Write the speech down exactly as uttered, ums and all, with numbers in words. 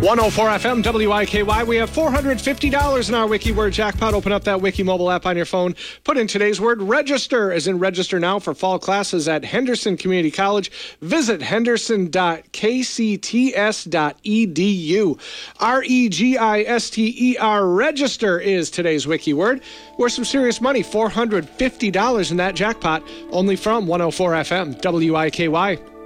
one oh four F M W I K Y. We have four hundred fifty dollars in our Wiki Word jackpot. Open up that Wiki mobile app on your phone. Put in today's word register, as in register now for fall classes at Henderson Community College. Visit henderson dot k c t s dot e d u. R E G I S T E R, register is today's Wiki Word. Worth some serious money, four hundred fifty dollars in that jackpot, only from one oh four F M W I K Y.